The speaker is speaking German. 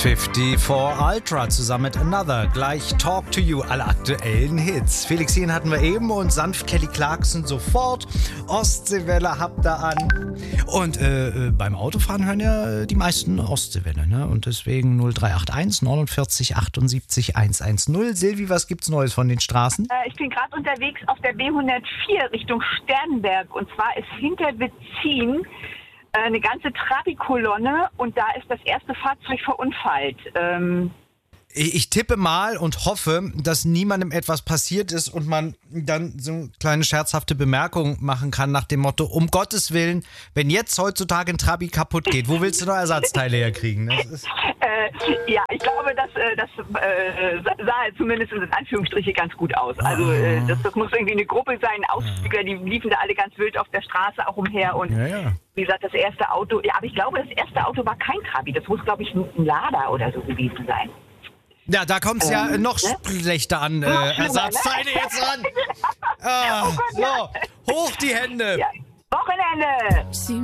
54 Ultra zusammen mit Another. Gleich Talk to You, alle aktuellen Hits. Felix Jähn hatten wir eben und sanft Kelly Clarkson sofort. Ostseewelle habt ihr an. Und beim Autofahren hören ja die meisten Ostseewelle, ne? Und deswegen 0381 49 78 110. Silvi, was gibt's Neues von den Straßen? Ich bin gerade unterwegs auf der B104 Richtung Sternberg. Und zwar ist hinter Betzin eine ganze Trabi-Kolonne und da ist das erste Fahrzeug verunfallt. Ich tippe mal und hoffe, dass niemandem etwas passiert ist und man dann so eine kleine scherzhafte Bemerkung machen kann nach dem Motto, um Gottes Willen, wenn jetzt heutzutage ein Trabi kaputt geht, wo willst du noch Ersatzteile herkriegen? Ja, ich glaube, das sah zumindest in Anführungsstriche ganz gut aus. Also das muss irgendwie eine Gruppe sein, Ausflügler, die liefen da alle ganz wild auf der Straße auch umher und wie gesagt, das erste Auto, ja, aber ich glaube, das erste Auto war kein Trabi, das muss, glaube ich, ein Lada oder so gewesen sein. Ja, da kommt es ja noch schlechter an. Ersatzteile jetzt ran. Oh Gott, so, hoch die Hände. Ja. Wochenende!